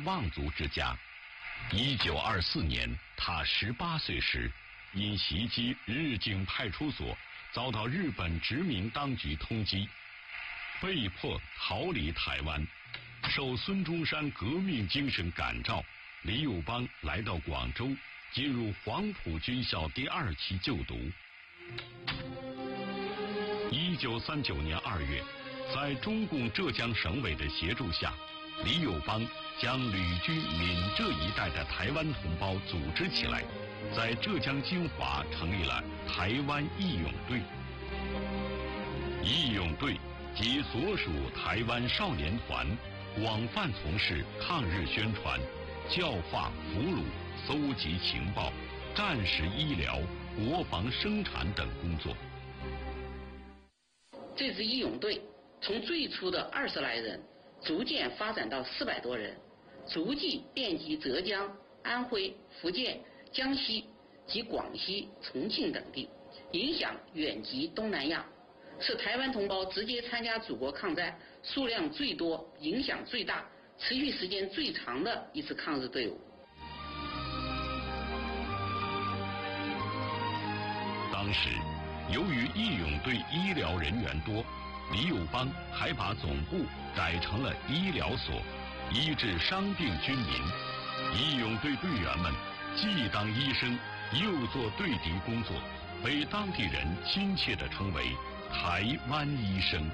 望族之家。1924年，他18岁时，因袭击日警派出所，遭到日本殖民当局通缉，被迫逃离台湾。受孙中山革命精神感召，李友邦来到广州，进入黄埔军校第2期就读。1939年2月，在中共浙江省委的协助下，李友邦将旅居闽浙一带的台湾同胞组织起来，在浙江金华成立了台湾义勇队。义勇队及所属台湾少年团广泛从事抗日宣传、教化俘虏、搜集情报、战时医疗、国防生产等工作。 这支义勇队从最初的20来人，逐渐发展到400多人，逐迹遍及浙江、安徽、福建、江西及广西、重庆等地，影响远及东南亚，是台湾同胞直接参加祖国抗战数量最多、影响最大、持续时间最长的一支抗日队伍。 当时，由于义勇队医疗人员多，李友邦还把总部改成了医疗所，医治伤病军民。义勇队队员们既当医生，又做对敌工作，被当地人亲切地称为台湾医生。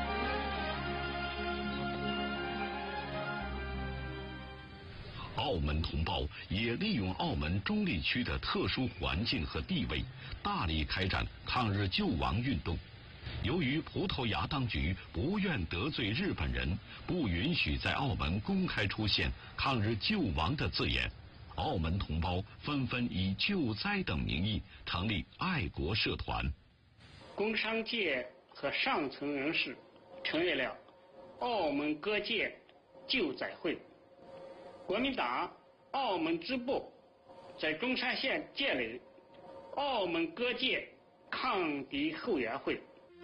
澳门同胞也利用澳门中立区的特殊环境和地位，大力开展抗日救亡运动。由于葡萄牙当局不愿得罪日本人，不允许在澳门公开出现抗日救亡的字眼，澳门同胞纷纷以救灾等名义成立爱国社团。 工商界和上层人士成立了澳门各界救灾会，国民党澳门支部在中山县建立澳门各界抗敌后援会。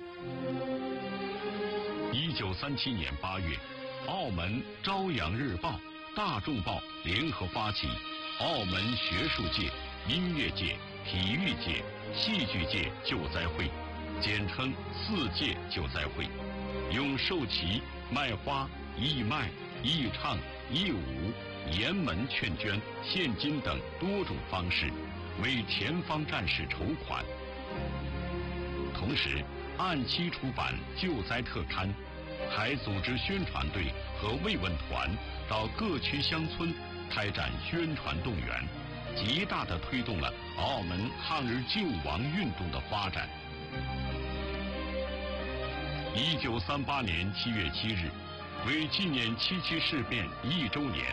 1937年8月，澳门《朝阳日报》、《大众报》联合发起澳门学术界、音乐界、体育界、戏剧界救灾会，简称4届救灾会，用售旗、卖花、义卖、义唱、义舞、沿门劝捐、现金等多种方式为前方战士筹款，同时按期出版救灾特刊，还组织宣传队和慰问团到各区乡村开展宣传动员，极大地推动了澳门抗日救亡运动的发展。1938年7月7日，为纪念7·7事变1周年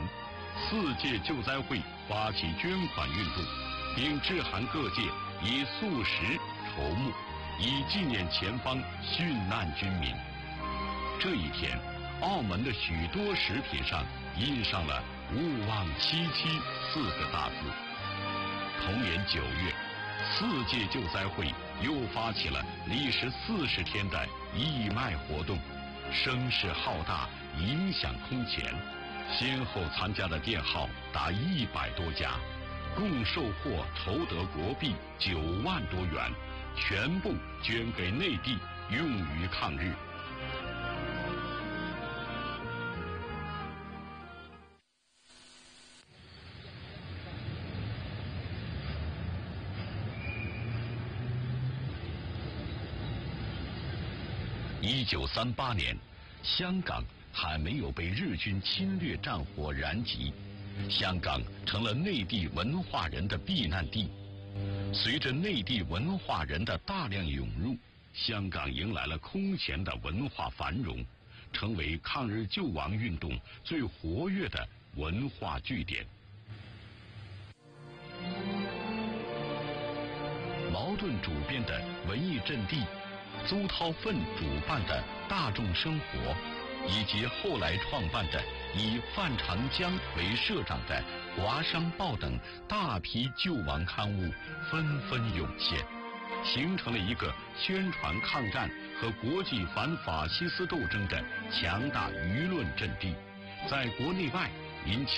，4届救灾会发起捐款运动，并致函各界以素食筹募，以纪念前方殉难军民。这一天，澳门的许多食品上印上了“勿忘77”4个大字。同年9月，4届救灾会又发起了历时40天的义卖活动，声势浩大，影响空前，先后参加的店号达100多家，共售货筹得国币9万多元，全部捐给内地，用于抗日。1938年，香港还没有被日军侵略战火燃及，香港成了内地文化人的避难地。随着内地文化人的大量涌入，香港迎来了空前的文化繁荣，成为抗日救亡运动最活跃的文化据点。茅盾主编的文艺阵地，邹韬奋主办的大众生活，以及后来创办的以范长江为社长的华商报等大批救亡刊物纷纷涌现，形成了一个宣传抗战和国际反法西斯斗争的强大舆论阵地，在国内外引起